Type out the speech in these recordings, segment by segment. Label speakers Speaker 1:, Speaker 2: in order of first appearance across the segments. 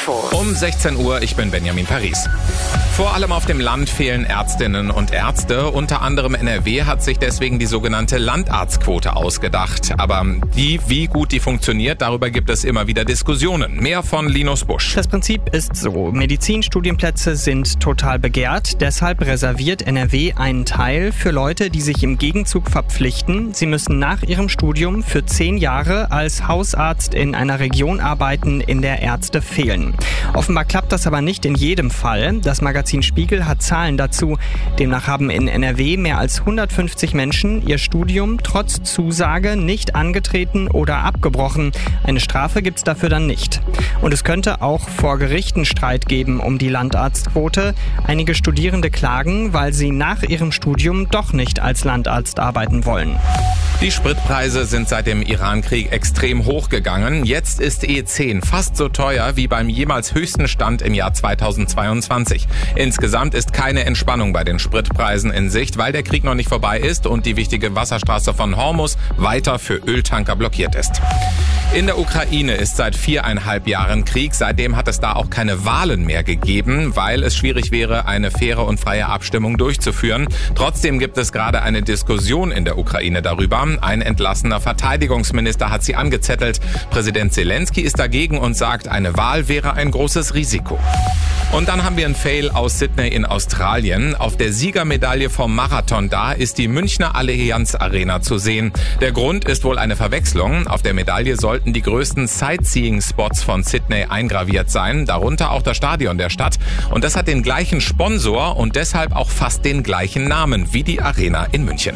Speaker 1: Info.
Speaker 2: Um 16 Uhr, ich bin Benjamin Paris. Vor allem auf dem Land fehlen Ärztinnen und Ärzte. Unter anderem NRW hat sich deswegen die sogenannte Landarztquote ausgedacht. Aber wie gut die funktioniert, darüber gibt es immer wieder Diskussionen. Mehr von Linus Busch.
Speaker 3: Das Prinzip ist so. Medizinstudienplätze sind total begehrt. Deshalb reserviert NRW einen Teil für Leute, die sich im Gegenzug verpflichten. Sie müssen nach ihrem Studium für 10 Jahre als Hausarzt in einer Region arbeiten, in der Ärzte fehlen. Offenbar klappt das aber nicht in jedem Fall. Das Magazin Spiegel hat Zahlen dazu. Demnach haben in NRW mehr als 150 Menschen ihr Studium trotz Zusage nicht angetreten oder abgebrochen. Eine Strafe gibt's dafür dann nicht. Und es könnte auch vor Gerichten Streit geben um die Landarztquote. Einige Studierende klagen, weil sie nach ihrem Studium doch nicht als Landarzt arbeiten wollen.
Speaker 2: Die Spritpreise sind seit dem Iran-Krieg extrem hochgegangen. Jetzt ist E10 fast so teuer wie beim jemals höchsten Stand im Jahr 2022. Insgesamt ist keine Entspannung bei den Spritpreisen in Sicht, weil der Krieg noch nicht vorbei ist und die wichtige Wasserstraße von Hormuz weiter für Öltanker blockiert ist. In der Ukraine ist seit 4,5 Jahren Krieg. Seitdem hat es da auch keine Wahlen mehr gegeben, weil es schwierig wäre, eine faire und freie Abstimmung durchzuführen. Trotzdem gibt es gerade eine Diskussion in der Ukraine darüber. Ein entlassener Verteidigungsminister hat sie angezettelt. Präsident Zelensky ist dagegen und sagt, eine Wahl wäre ein großes Risiko. Und dann haben wir einen Fail aus Sydney in Australien. Auf der Siegermedaille vom Marathon da ist die Münchner Allianz Arena zu sehen. Der Grund ist wohl eine Verwechslung. Auf der Medaille sollten die größten Sightseeing-Spots von Sydney eingraviert sein, darunter auch das Stadion der Stadt. Und das hat den gleichen Sponsor und deshalb auch fast den gleichen Namen wie die Arena in München.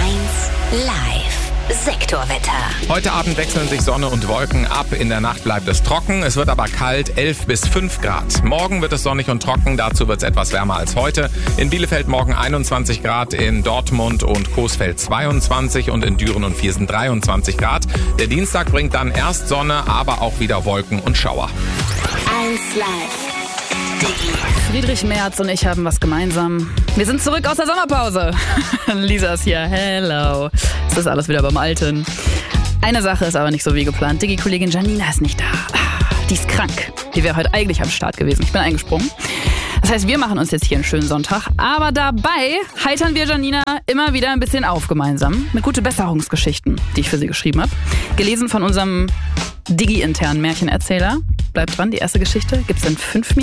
Speaker 1: 1 Live. Sektorwetter.
Speaker 2: Heute Abend wechseln sich Sonne und Wolken ab. In der Nacht bleibt es trocken. Es wird aber kalt, 11 bis 5 Grad. Morgen wird es sonnig und trocken. Dazu wird es etwas wärmer als heute. In Bielefeld morgen 21 Grad, in Dortmund und Coesfeld 22 und in Düren und Viersen 23 Grad. Der Dienstag bringt dann erst Sonne, aber auch wieder Wolken und Schauer.
Speaker 1: 1 Live.
Speaker 4: Friedrich Merz und ich haben was gemeinsam. Wir sind zurück aus der Sommerpause. Lisa ist hier. Hello. Es ist alles wieder beim Alten. Eine Sache ist aber nicht so wie geplant. Digi-Kollegin Janina ist nicht da. Die ist krank. Die wäre heute eigentlich am Start gewesen. Ich bin eingesprungen. Das heißt, wir machen uns jetzt hier einen schönen Sonntag. Aber dabei heitern wir Janina immer wieder ein bisschen auf gemeinsam. Mit gute Besserungsgeschichten, die ich für sie geschrieben habe. Gelesen von unserem Digi-internen Märchenerzähler. Bleibt dran, die erste Geschichte gibt's in 5 Minuten.